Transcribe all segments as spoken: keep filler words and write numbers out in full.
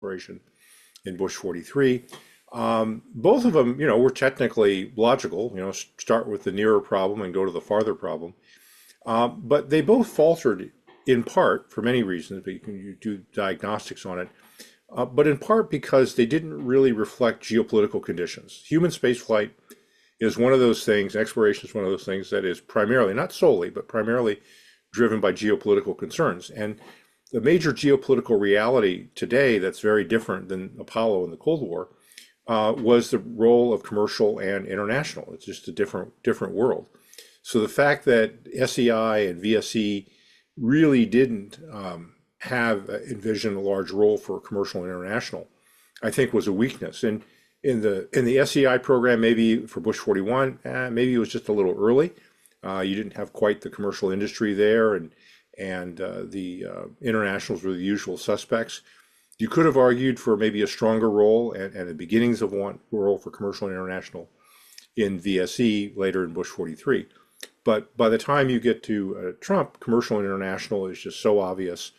operation in Bush forty-three. Um, both of them, you know, were technically logical, you know, start with the nearer problem and go to the farther problem. Uh, but they both faltered in part for many reasons, but you can you do diagnostics on it. Uh, but in part because they didn't really reflect geopolitical conditions. Human spaceflight is one of those things, exploration is one of those things that is primarily, not solely, but primarily driven by geopolitical concerns. And the major geopolitical reality today that's very different than Apollo in the Cold War uh, was the role of commercial and international. It's just a different different world. So the fact that S E I and V S E really didn't um, have uh, envisioned a large role for commercial and international, I think was a weakness. And in the in the S E I program, maybe for Bush forty-one, eh, maybe it was just a little early. Uh, you didn't have quite the commercial industry there, and and uh, the uh, internationals were the usual suspects. You could have argued for maybe a stronger role and, and the beginnings of one role for commercial and international in V S E later in Bush forty-three. But by the time you get to uh, Trump, commercial and international is just so obvious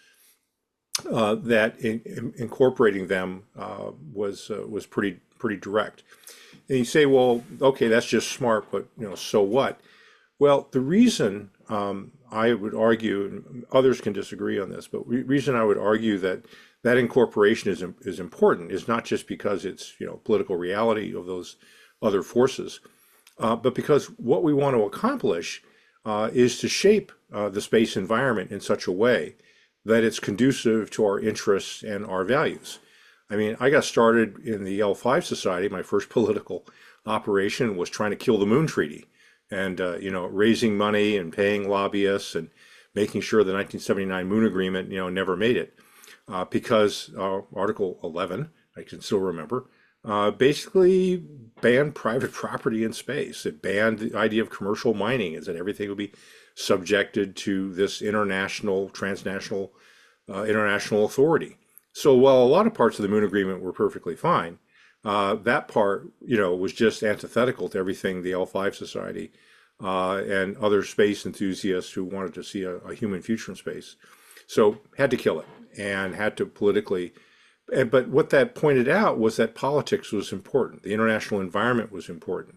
uh, that in, in incorporating them uh, was uh, was pretty pretty direct. And you say, well, okay, that's just smart, but you know, so what? Well, the reason um, I would argue, and others can disagree on this, but re reason I would argue that that incorporation is is important is not just because it's you know political reality of those other forces, uh, but because what we want to accomplish uh, is to shape uh, the space environment in such a way that it's conducive to our interests and our values. I mean, I got started in the L five Society. My first political operation was trying to kill the Moon Treaty, and uh, you know, raising money and paying lobbyists and making sure the nineteen seventy-nine Moon Agreement, you know, never made it, uh, because uh, Article eleven, I can still remember, uh, basically banned private property in space. It banned the idea of commercial mining, is that everything would be subjected to this international, transnational, uh, international authority. So while a lot of parts of the Moon Agreement were perfectly fine, uh, that part, you know, was just antithetical to everything the L five Society uh, and other space enthusiasts who wanted to see a, a human future in space. So had to kill it and had to politically. And, but what that pointed out was that politics was important. The international environment was important.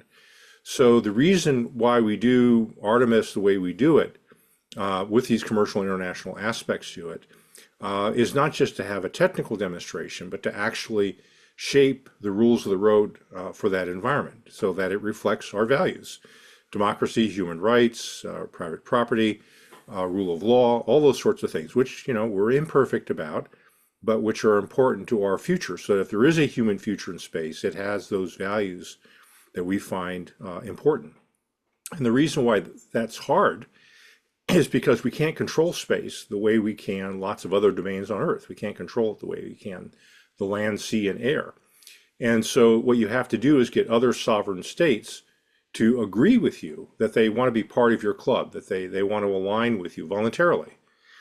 So the reason why we do Artemis the way we do it, uh, with these commercial international aspects to it, uh, is not just to have a technical demonstration, but to actually shape the rules of the road uh, for that environment so that it reflects our values: democracy, human rights, uh, private property, uh, rule of law, all those sorts of things, which, you know, we're imperfect about, but which are important to our future. So that if there is a human future in space, it has those values that we find uh, important. And the reason why that's hard is because we can't control space the way we can lots of other domains on Earth. We can't control it the way we can the land, sea, and air. And so what you have to do is get other sovereign states to agree with you that they want to be part of your club, that they, they want to align with you voluntarily.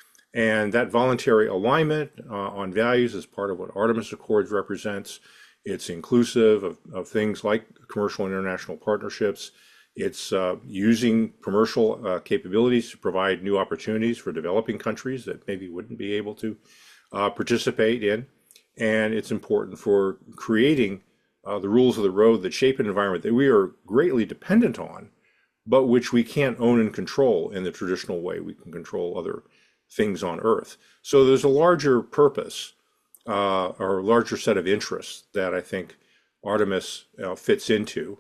And that voluntary alignment uh, on values is part of what Artemis Accords represents. It's inclusive of, of things like commercial and international partnerships. It's uh, using commercial uh, capabilities to provide new opportunities for developing countries that maybe wouldn't be able to uh, participate in. And it's important for creating uh, the rules of the road that shape an environment that we are greatly dependent on, but which we can't own and control in the traditional way we can control other things on Earth. So there's a larger purpose uh, or a larger set of interests that I think Artemis uh, fits into.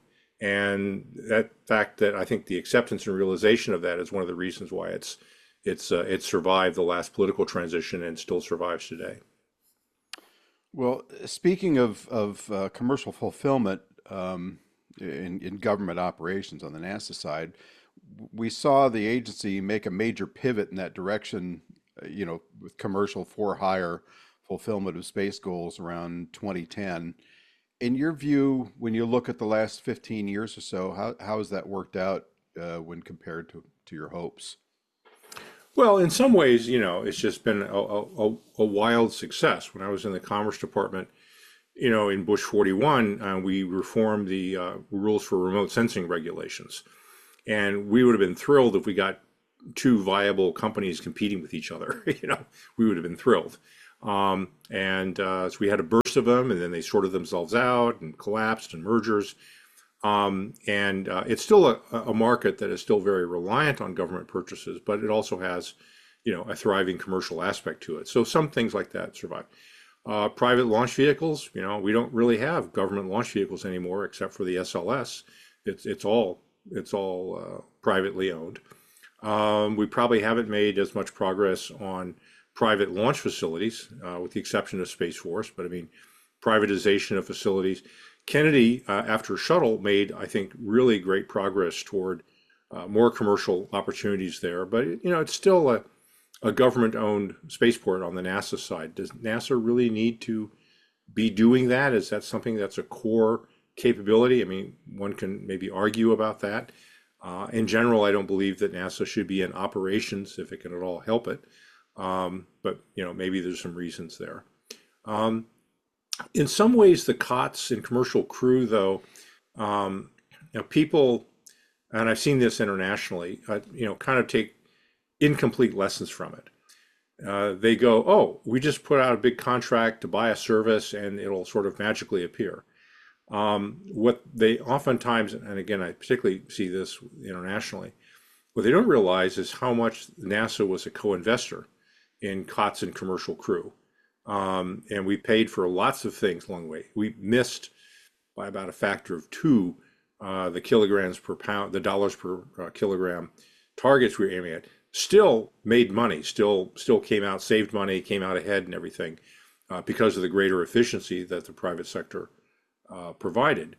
And that fact that I think the acceptance and realization of that is one of the reasons why it's it's uh, it survived the last political transition and still survives today. Well, speaking of of uh, commercial fulfillment um, in in government operations on the NASA side, we saw the agency make a major pivot in that direction, uh, you know, with commercial for hire fulfillment of space goals around twenty ten. In your view, when you look at the last fifteen years or so, how, how has that worked out uh, when compared to, to your hopes? Well, in some ways, you know, it's just been a, a, a wild success. When I was in the Commerce Department, you know, in Bush forty-one, uh, we reformed the uh, rules for remote sensing regulations. And we would have been thrilled if we got two viable companies competing with each other. You know, we would have been thrilled. Um, and uh, so we had a burst of them, and then they sorted themselves out and collapsed and mergers. Um, and uh, it's still a, a market that is still very reliant on government purchases, but it also has, you know, a thriving commercial aspect to it. So some things like that survive. Uh, private launch vehicles, you know, we don't really have government launch vehicles anymore, except for the S L S. It's it's all it's all uh, privately owned. Um, we probably haven't made as much progress on private launch facilities, uh, with the exception of Space Force. But I mean, privatization of facilities. Kennedy, uh, after Shuttle, made, I think, really great progress toward uh, more commercial opportunities there. But you know, it's still a, a government-owned spaceport on the NASA side. Does NASA really need to be doing that? Is that something that's a core capability? I mean, one can maybe argue about that. Uh, in general, I don't believe that NASA should be in operations if it can at all help it. Um, but you know, maybe there's some reasons there. Um, in some ways, the COTS and commercial crew, though, um, you know, people, and I've seen this internationally, uh, you know, kind of take incomplete lessons from it. Uh, they go, oh, we just put out a big contract to buy a service and it'll sort of magically appear. Um, what they oftentimes, and again, I particularly see this internationally, what they don't realize is how much NASA was a co-investor in COTS and commercial crew. Um, and we paid for lots of things along the way. We missed by about a factor of two uh, the kilograms per pound, the dollars per uh, kilogram targets we were aiming at. Still made money, still still came out, saved money, came out ahead and everything uh, because of the greater efficiency that the private sector uh, provided.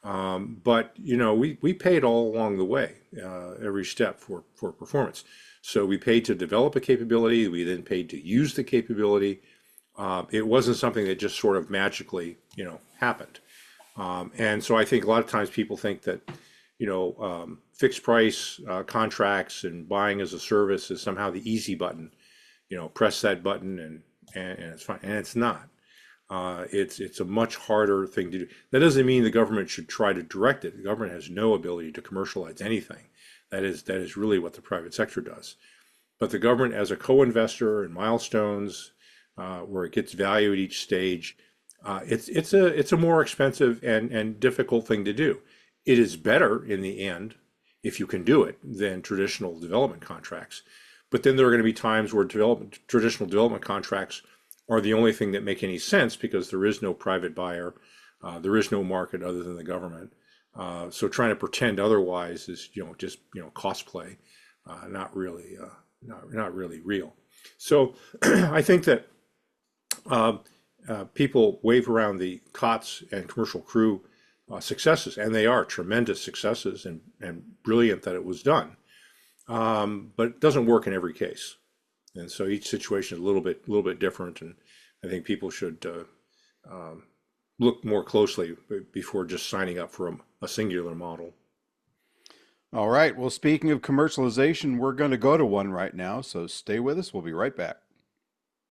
Um, but you know, we we paid all along the way, uh, every step for for performance. So we paid to develop a capability. We then paid to use the capability. Uh, it wasn't something that just sort of magically, you know, happened. Um, and so I think a lot of times people think that, you know, um, fixed price uh, contracts and buying as a service is somehow the easy button. You know, press that button and and, and it's fine. And it's not. Uh, it's it's a much harder thing to do. That doesn't mean the government should try to direct it. The government has no ability to commercialize anything. That is that is really what the private sector does. But the government, as a co-investor in milestones, uh, where it gets value at each stage, uh, it's it's a it's a more expensive and and difficult thing to do. It is better in the end if you can do it than traditional development contracts. But then there are going to be times where development traditional development contracts are the only thing that make any sense because there is no private buyer, uh, there is no market other than the government. Uh, so trying to pretend otherwise is, you know, just, you know, cosplay, uh, not really, uh, not not really real. So I think that uh, uh, people wave around the COTS and commercial crew uh, successes, and they are tremendous successes and and brilliant that it was done. Um, but it doesn't work in every case. And so each situation is a little bit, a little bit different, and I think people should uh, um, look more closely before just signing up for a, a singular model. All right. Well, speaking of commercialization, we're going to go to one right now. So stay with us. We'll be right back.